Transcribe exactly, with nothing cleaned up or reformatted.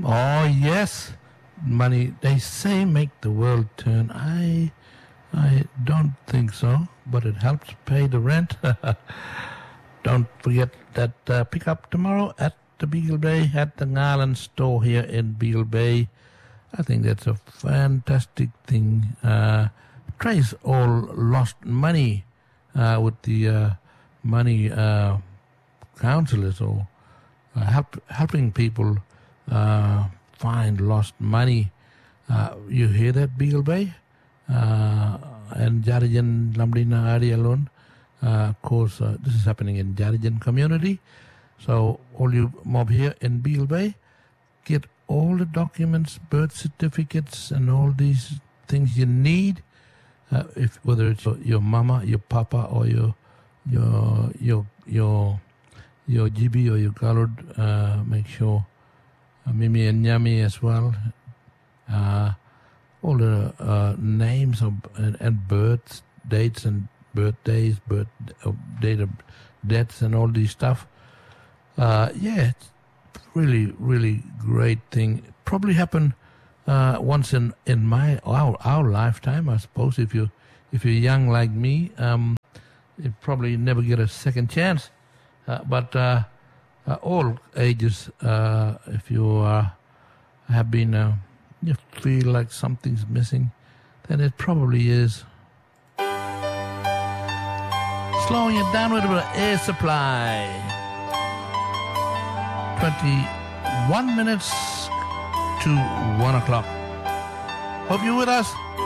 Oh, yes. Money, they say, make the world turn. I I don't think so, but it helps pay the rent. Don't forget that uh, pick up tomorrow at the Beagle Bay, at the Garland store here in Beagle Bay. I think that's a fantastic thing. Uh, trace all lost money uh, with the uh, money uh, counselors or uh, help, helping people uh, find lost money. Uh, you hear that, Beagle Bay? Uh, and Jarijan Lamdina area alone. Uh, of course, uh, this is happening in Jarijan community. So all you mob here in Beagle Bay, get all the documents, birth certificates, and all these things you need. Uh, if whether it's your, your mama, your papa, or your your your your your G B or your Galud, uh, make sure uh, Mimi and Nyami as well. Uh, all the uh, names of and, and birth dates and birthdays, birth uh, date of deaths, and all these stuff. Uh, yeah, it's really, really great thing. Probably happen uh, once in, in my our, our lifetime, I suppose. If you if you're young like me, um, you probably never get a second chance. Uh, but uh, uh, all ages, uh, if you uh, have been, uh, you feel like something's missing, then it probably is. Slowing it down with an air supply. twenty-one minutes to one o'clock. Hope you're with us.